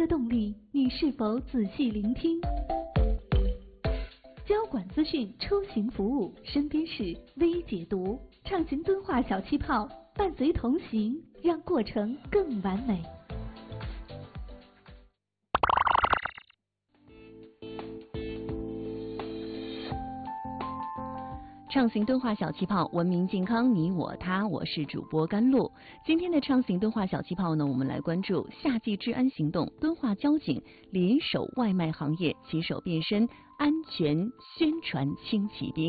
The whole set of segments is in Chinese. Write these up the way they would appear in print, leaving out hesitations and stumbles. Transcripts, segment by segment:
的动力，你是否仔细聆听？交管资讯，出行服务，身边事微解读，畅行敦化小气泡，伴随同行，让过程更完美。 畅行敦化小气泡，文明健康你我他，我是主播甘露。今天的畅行敦化小气泡呢，我们来关注夏季治安行动，敦化交警联手外卖行业，携手变身安全宣传轻骑兵。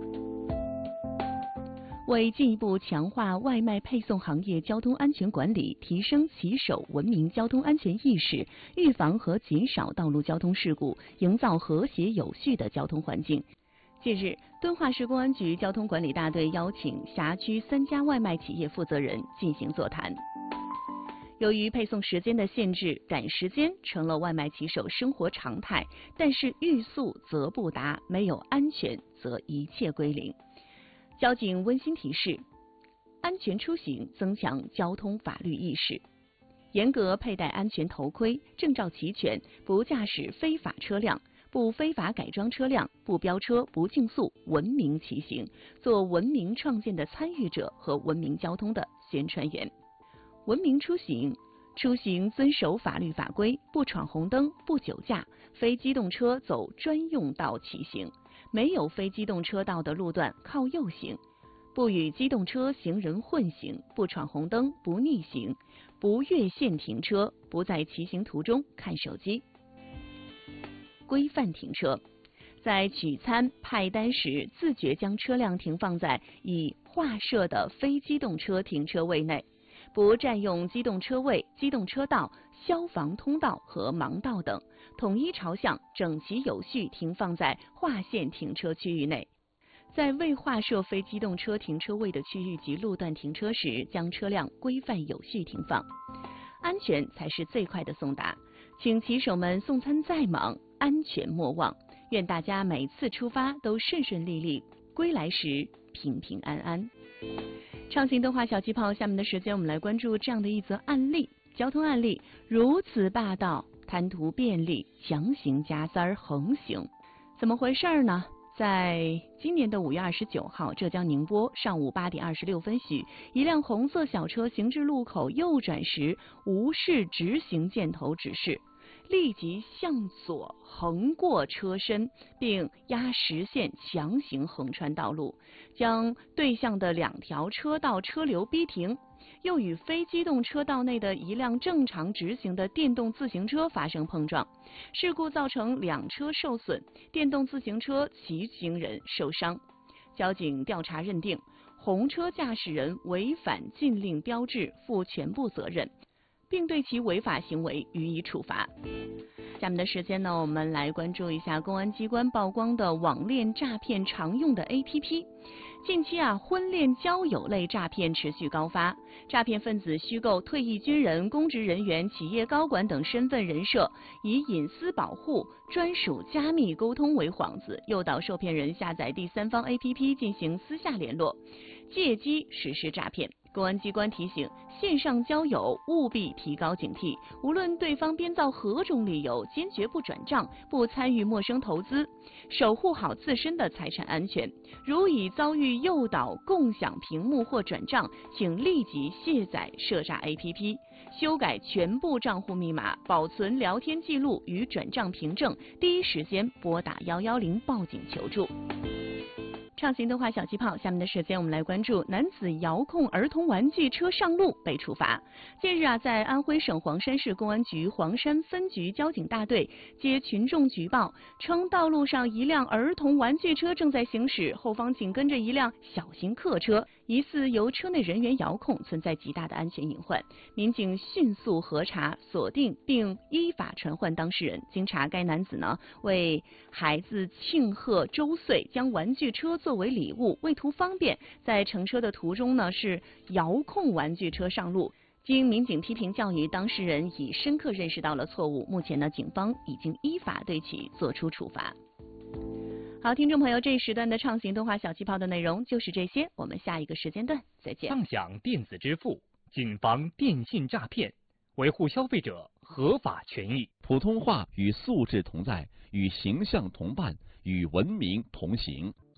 为进一步强化外卖配送行业交通安全管理，提升骑手文明交通安全意识，预防和减少道路交通事故，营造和谐有序的交通环境。近日，敦化市公安局交通管理大队邀请辖区3家外卖企业负责人进行座谈。由于配送时间的限制，赶时间成了外卖骑手生活常态，但是欲速则不达，没有安全则一切归零。交警温馨提示：安全出行，增强交通法律意识，严格佩戴安全头盔，证照齐全，不驾驶非法车辆，不非法改装车辆，不飙车，不竞速，文明骑行，做文明创建的参与者和文明交通的宣传员。文明出行，出行遵守法律法规，不闯红灯，不酒驾，非机动车走专用道骑行，没有非机动车道的路段靠右行，不与机动车行人混行，不闯红灯，不逆行，不越线停车，不在骑行途中看手机。规范停车，在取餐派单时，自觉将车辆停放在已划设的非机动车停车位内，不占用机动车位、机动车道、消防通道和盲道等，统一朝向，整齐有序停放在划线停车区域内。在未划设非机动车停车位的区域及路段停车时，将车辆规范有序停放。安全才是最快的送达，请骑手们送餐再忙，安全莫忘。愿大家每次出发都顺顺利利，归来时平平安安。畅行敦化小气泡，下面的时间我们来关注这样的一则案例，交通案例：如此霸道，贪图便利，强行加塞横行，怎么回事呢？在今年的5月29号，浙江宁波上午8点26分许，一辆红色小车行至路口右转时，无视直行箭头指示，立即向左横过车身，并压实线强行横穿道路，将对向的2条车道车流逼停，又与非机动车道内的一辆正常直行的电动自行车发生碰撞，事故造成2车受损，电动自行车骑行人受伤。交警调查认定，红车驾驶人违反禁令标志，负全部责任，并对其违法行为予以处罚。下面的时间呢，我们来关注一下公安机关曝光的网恋诈骗常用的 APP。近期婚恋交友类诈骗持续高发，诈骗分子虚构退役军人、公职人员、企业高管等身份人设，以隐私保护、专属加密沟通为幌子，诱导受骗人下载第三方 APP 进行私下联络，借机实施诈骗。公安机关提醒，线上交友务必提高警惕，无论对方编造何种理由，坚决不转账、不参与陌生投资，守护好自身的财产安全。如已遭遇诱导、共享屏幕或转账，请立即卸载涉诈 APP， 修改全部账户密码，保存聊天记录与转账凭证，第一时间拨打110报警求助。畅行敦化小气泡，下面的时间我们来关注男子遥控儿童玩具车上路被处罚。近日在安徽省黄山市公安局黄山分局交警大队接群众举报，称道路上一辆儿童玩具车正在行驶，后方紧跟着一辆小型客车，疑似由车内人员遥控，存在极大的安全隐患。民警迅速核查锁定并依法传唤当事人。经查，该男子为孩子庆贺周岁，将玩具车作为礼物，为图方便，在乘车的途中是遥控玩具车上路。经民警批评教育，当事人已深刻认识到了错误，目前警方已经依法对其作出处罚。好，听众朋友，这一时段的畅行敦化小气泡的内容就是这些，我们下一个时间段再见。 畅享电子支付，谨防电信诈骗。 维护消费者合法权益。 普通话与素质同在，与形象同伴，与文明同行。